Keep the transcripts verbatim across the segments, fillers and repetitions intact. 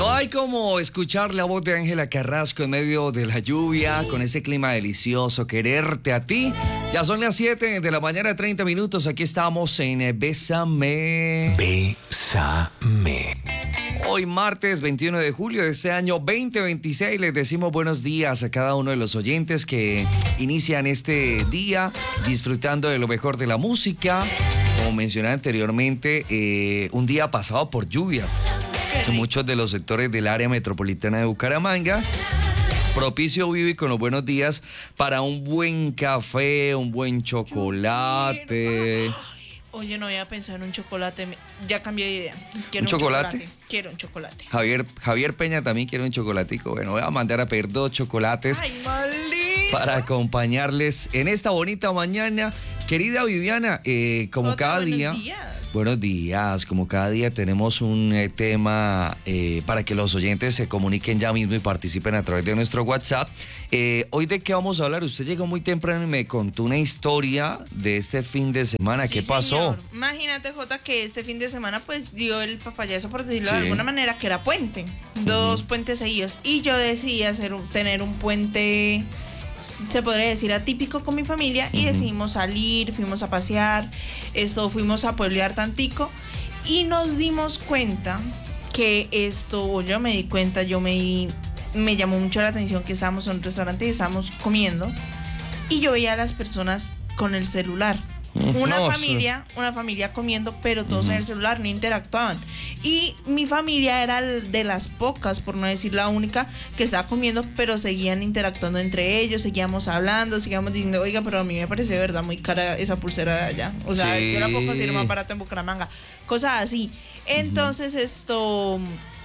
No hay como escuchar la voz de Ángela Carrasco en medio de la lluvia, con ese clima delicioso, quererte a ti. Ya son las siete de la mañana, treinta minutos. Aquí estamos en Bésame. Bésame. Hoy martes veintiuno de julio de este año veinte veintiséis les decimos buenos días a cada uno de los oyentes que inician este día disfrutando de lo mejor de la música. Como mencioné anteriormente, eh, un día pasado por lluvia en muchos de los sectores del área metropolitana de Bucaramanga. Propicio vivo y con los buenos días para un buen café, un buen chocolate. Oye, no había pensado en un chocolate. Ya cambié de idea. Quiero ¿Un chocolate? un chocolate. Quiero un chocolate. Javier, Javier Peña también quiere un chocolatico. Bueno, voy a mandar a pedir dos chocolates. Ay, maldito. Para acompañarles en esta bonita mañana. Querida Viviana, eh, como Jota, cada buenos día... días. Buenos días, como cada día tenemos un eh, tema eh, para que los oyentes se comuniquen ya mismo y participen a través de nuestro WhatsApp. Eh, Hoy de qué vamos a hablar, usted llegó muy temprano y me contó una historia de este fin de semana, Sí, ¿qué pasó? señor. Imagínate, Jota, que este fin de semana pues dio el papayazo, por decirlo Sí. de alguna manera, que era puente. Dos Ujú. puentes seguidos. Y yo decidí hacer un- tener un puente, se podría decir, atípico con mi familia. Y Ujú. decidimos salir, fuimos a pasear, esto, fuimos a pueblear tantico. Y nos dimos cuenta que esto, o yo me di cuenta, yo me, me llamó mucho la atención que estábamos en un restaurante y estábamos comiendo. Y yo veía a las personas con el celular. Una No, familia, una familia comiendo, pero todos Ujú. en el celular, no interactuaban. Y mi familia era de las pocas, por no decir la única, que estaba comiendo, pero seguían interactuando entre ellos, seguíamos hablando, seguíamos diciendo, oiga, pero a mí me parece de verdad muy cara esa pulsera de allá. O sea, Sí. yo la puedo conseguir más barata en Bucaramanga. Cosas así. Entonces esto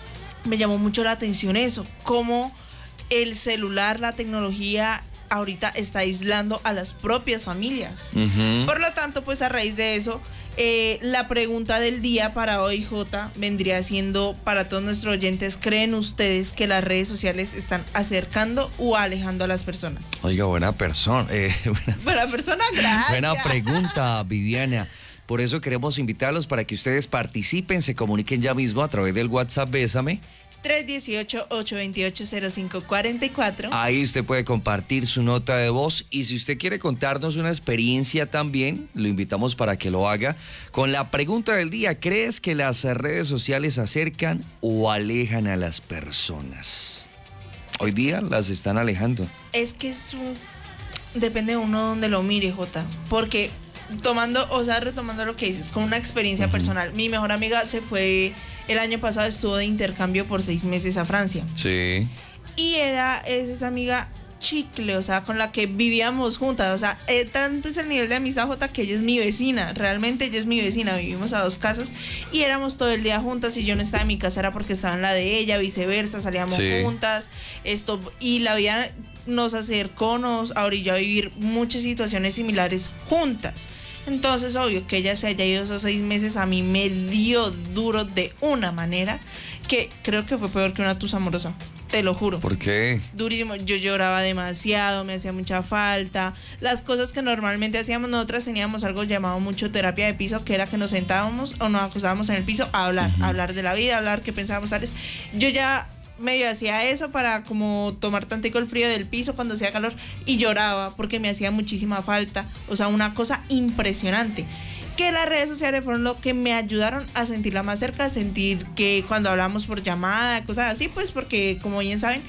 me llamó mucho la atención eso, cómo el celular, la tecnología ahorita está aislando a las propias familias. Ujú. Por lo tanto, pues a raíz de eso, eh, la pregunta del día para hoy, Jota, vendría siendo para todos nuestros oyentes: ¿creen ustedes que las redes sociales están acercando o alejando a las personas? Oiga, buena persona, eh, buena, Buena persona, gracias. buena pregunta, Viviana. Por eso queremos invitarlos para que ustedes participen, se comuniquen ya mismo a través del WhatsApp Bésame. tres uno ocho, ocho dos ocho, cero cinco cuatro cuatro. Ahí usted puede compartir su nota de voz y si usted quiere contarnos una experiencia también, lo invitamos para que lo haga con la pregunta del día: ¿crees que las redes sociales acercan o alejan a las personas? Hoy día las están alejando. Es que es un... Depende de uno donde lo mire, Jota. Porque tomando, o sea, retomando lo que dices, con una experiencia Ujú. personal. Mi mejor amiga se fue, el año pasado estuvo de intercambio por seis meses a Francia. Sí. Y era es esa amiga chicle, o sea, con la que vivíamos juntas. O sea, eh, tanto es el nivel de amistad, Jota, que ella es mi vecina. Realmente ella es mi vecina, vivimos a dos casas y éramos todo el día juntas. Y yo no estaba en mi casa era porque estaba en la de ella, viceversa, salíamos Sí. juntas. Esto, y la vida nos acercó, nos orilló a vivir muchas situaciones similares juntas. Entonces, obvio que ella se haya ido esos seis meses, a mí me dio duro de una manera que creo que fue peor que una tusa amorosa. Te lo juro. ¿Por qué? Durísimo, yo lloraba demasiado, me hacía mucha falta. Las cosas que normalmente hacíamos, nosotras teníamos algo llamado mucho terapia de piso, que era que nos sentábamos o nos acostábamos en el piso a hablar, Ujú. a hablar de la vida, a hablar qué pensábamos tales. Yo ya medio hacía eso para como tomar tantico el frío del piso cuando hacía calor y lloraba porque me hacía muchísima falta. O sea, una cosa impresionante. Que las redes sociales fueron lo que me ayudaron a sentirla más cerca, a sentir que cuando hablamos por llamada, cosas así, pues porque como bien saben,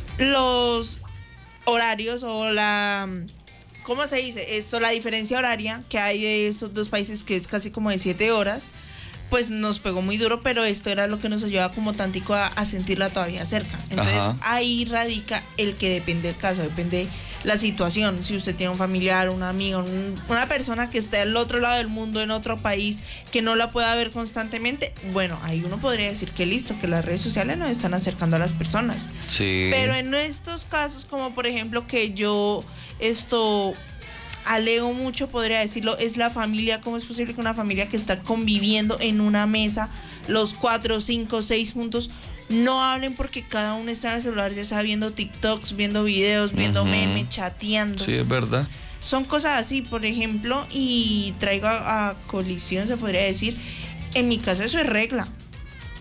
los horarios o la... ¿Cómo se dice? Esto, la diferencia horaria que hay de esos dos países, que es casi como de siete horas, pues nos pegó muy duro, pero esto era lo que nos ayudaba como tantico a, a sentirla todavía cerca. Entonces Ajá. ahí radica el que depende del caso, depende la situación. Si usted tiene un familiar, un amigo, un- una persona que esté al otro lado del mundo, en otro país, que no la pueda ver constantemente, bueno, ahí uno podría decir que listo, que las redes sociales nos están acercando a las personas. Sí. Pero en estos casos, como por ejemplo que yo esto alego mucho, podría decirlo, es la familia. ¿Cómo es posible que una familia que está conviviendo en una mesa, los cuatro, cinco, seis juntos, no hablen porque cada uno está en el celular, ya sea viendo TikToks, viendo videos, viendo Ujú. memes, chateando? Sí, es verdad. Son cosas así, por ejemplo, y traigo a, a colisión, se podría decir, en mi casa eso es regla.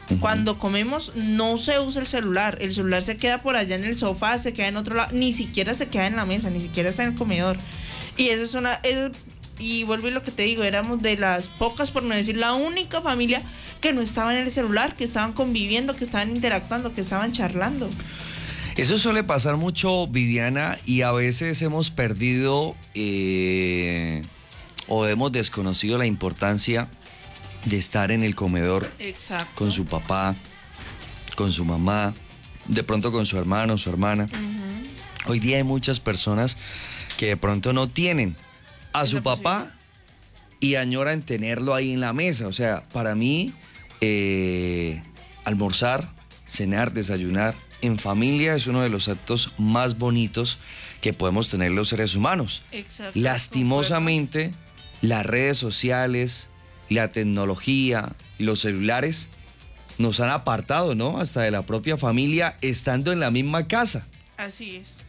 Uh-huh. Cuando comemos no se usa el celular, el celular se queda por allá en el sofá, se queda en otro lado, ni siquiera se queda en la mesa, ni siquiera está en el comedor. Y eso es una... Es, y vuelvo a lo que te digo, éramos de las pocas, por no decir la única familia que no estaba en el celular, que estaban conviviendo, que estaban interactuando, que estaban charlando. Eso suele pasar mucho, Viviana, y a veces hemos perdido eh, o hemos desconocido la importancia de estar en el comedor. Exacto. Con su papá, con su mamá, de pronto con su hermano, su hermana. Uh-huh. Hoy día hay muchas personas que de pronto no tienen a su papá y añoran tenerlo ahí en la mesa. O sea, para mí, eh, almorzar, cenar, desayunar en familia es uno de los actos más bonitos que podemos tener los seres humanos. Exacto. Lastimosamente, las redes sociales, la tecnología, los celulares nos han apartado, ¿no? Hasta de la propia familia estando en la misma casa. Así es.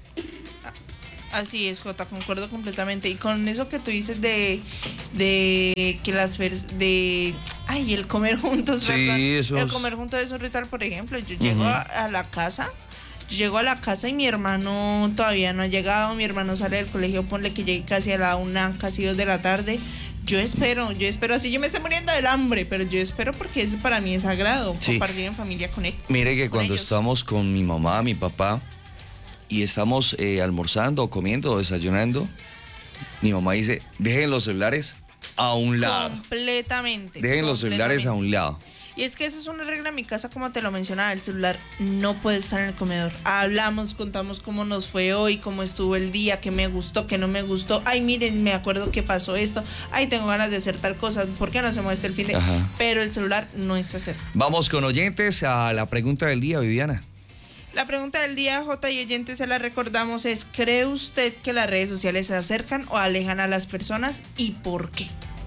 Así es, Jota, concuerdo completamente. Y con eso que tú dices de, de que las de ay, el comer juntos, sí, ¿verdad? Eso el es... comer juntos es un ritual, por ejemplo. Yo llego uh-huh. a, a la casa, yo llego a la casa y mi hermano todavía no ha llegado. Mi hermano sale del colegio, ponle que llegue casi a la una, casi dos de la tarde. Yo espero, yo espero, así yo me estoy muriendo del hambre, pero yo espero porque eso para mí es sagrado, sí. Compartir en familia con él. Mire que con cuando ellos. estamos con mi mamá, mi papá, y estamos eh, almorzando, comiendo, desayunando, mi mamá dice, dejen los celulares a un lado. Completamente. Dejen los celulares a un lado. Y es que esa es una regla en mi casa, como te lo mencionaba, el celular no puede estar en el comedor. Hablamos, contamos cómo nos fue hoy, cómo estuvo el día, qué me gustó, qué no me gustó. Ay, miren, me acuerdo que pasó esto. Ay, tengo ganas de hacer tal cosa. ¿Por qué no hacemos esto el fin de...? Ajá. Pero el celular no está cerca. Vamos con oyentes a la pregunta del día, Viviana. La pregunta del día, J y oyentes, se la recordamos, es: ¿cree usted que las redes sociales se acercan o alejan a las personas y por qué?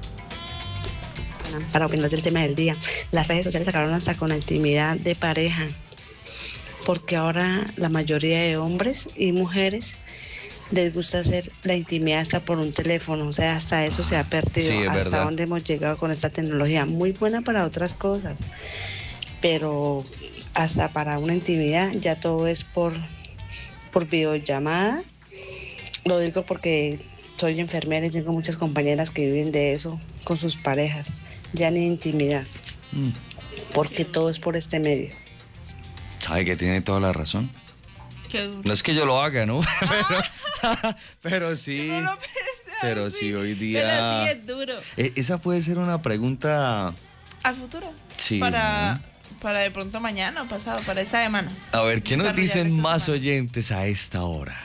Para opinar del tema del día, las redes sociales acabaron hasta con la intimidad de pareja, porque ahora la mayoría de hombres y mujeres les gusta hacer la intimidad hasta por un teléfono, o sea, hasta eso se ha perdido. Sí, hasta verdad. Donde hemos llegado con esta tecnología, muy buena para otras cosas, pero hasta para una intimidad ya todo es por, por videollamada. Lo digo porque soy enfermera y tengo muchas compañeras que viven de eso con sus parejas, ya ni intimidad, mm. porque todo es por este medio. Sabe que tiene toda la razón. Qué duro. No es que yo lo haga, ¿no? pero, pero sí. No lo pensé pero así. sí, hoy día. Pero sí es duro. Eh, esa puede ser una pregunta. ¿A futuro? Sí. Para, para de pronto mañana o pasado, para esta semana. A ver, ¿qué nos dicen más semana. oyentes a esta hora?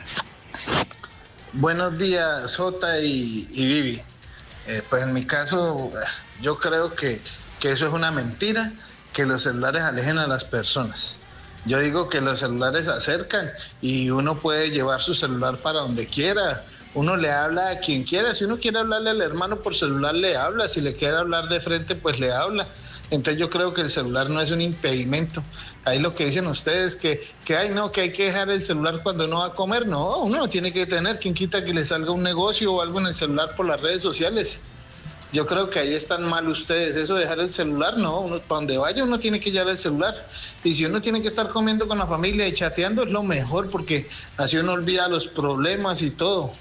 Buenos días, Jota y, y Vivi. Eh, pues en mi caso, yo creo que, que eso es una mentira, que los celulares alejen a las personas. Yo digo que los celulares acercan y uno puede llevar su celular para donde quiera. Uno le habla a quien quiera. Si uno quiere hablarle al hermano por celular, le habla. Si le quiere hablar de frente, pues le habla. Entonces yo creo que el celular no es un impedimento. Ahí lo que dicen ustedes, que, que ay no, que hay que dejar el celular cuando no va a comer. No, uno lo tiene que tener. ¿Quién quita que le salga un negocio o algo en el celular por las redes sociales? Yo creo que ahí están mal ustedes. Eso de dejar el celular, no. Uno, para donde vaya uno tiene que llevar el celular. Y si uno tiene que estar comiendo con la familia y chateando, es lo mejor, porque así uno olvida los problemas y todo.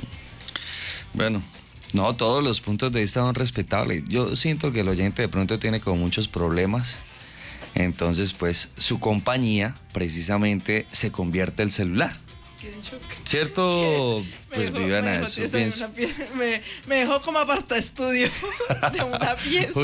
Bueno, no, todos los puntos de vista son respetables. Yo siento que el oyente de pronto tiene como muchos problemas. Entonces, pues, su compañía precisamente se convierte el celular. ¿Cierto? Pues, dejó, Viviana, me eso dejó, pienso. Pieza, me, me dejó como aparta estudio de una pieza.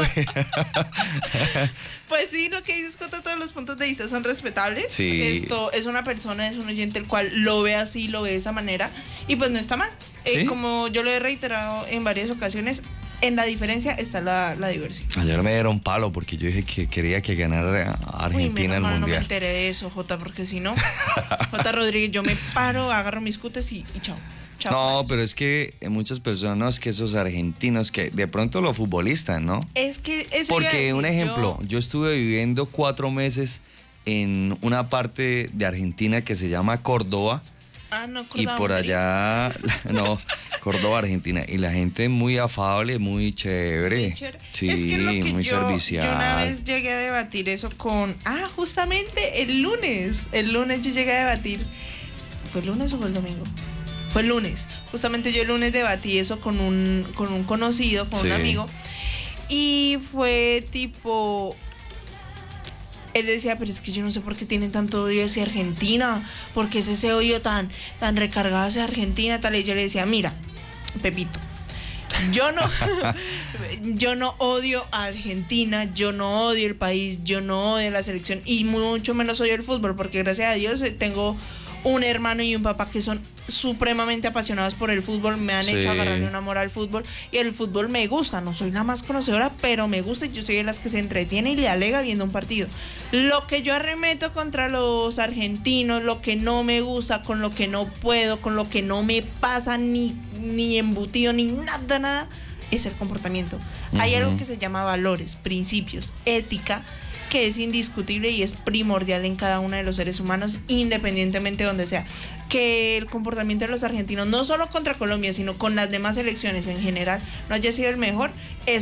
Pues sí, lo que dices, Cota, todos los puntos de vista son respetables. Sí. Esto es una persona, es un oyente el cual lo ve así, lo ve de esa manera, y pues no está mal. ¿Sí? Eh, como yo lo he reiterado en varias ocasiones, en la diferencia está la, la diversión. Ayer me dieron palo porque yo dije que quería que ganara Argentina el Uy, Mundial. No me enteré de eso, Jota, porque si no, Jota Rodríguez, yo me paro, agarro mis cutes y, y chao. chao. No, Adiós. pero es que muchas personas, que esos argentinos, que de pronto los futbolistas, ¿no? Es que eso iba a Porque decir un ejemplo, yo. yo estuve viviendo cuatro meses en una parte de Argentina que se llama Córdoba. Ah, no, Y por allá, no, Córdoba, Argentina. Y la gente muy afable, muy chévere. Muy chévere. Sí, es que lo que muy yo, servicial. yo una vez llegué a debatir eso con... Ah, justamente el lunes. El lunes yo llegué a debatir... ¿Fue el lunes o fue el domingo? Fue el lunes. Justamente yo el lunes debatí eso con un, con un conocido, con Sí. un amigo. Y fue tipo... Él decía, pero es que yo no sé por qué tienen tanto odio hacia Argentina, porque es ese odio tan, tan recargado hacia Argentina, tal. Y yo le decía, mira, Pepito, yo no, yo no odio a Argentina, yo no odio el país, yo no odio la selección y mucho menos odio el fútbol, porque gracias a Dios tengo un hermano y un papá que son supremamente apasionados por el fútbol, me han Sí. hecho agarrarle un amor al fútbol y el fútbol me gusta, no soy la más conocedora, pero me gusta y yo soy de las que se entretiene y le alega viendo un partido. Lo que yo arremeto contra los argentinos, lo que no me gusta, con lo que no puedo, con lo que no me pasa ni, ni embutido, ni nada, nada, es el comportamiento. Uh-huh. Hay algo que se llama valores, principios, ética, que es indiscutible y es primordial en cada uno de los seres humanos, independientemente de donde sea. Que el comportamiento de los argentinos, no solo contra Colombia, sino con las demás selecciones en general, no haya sido el mejor, es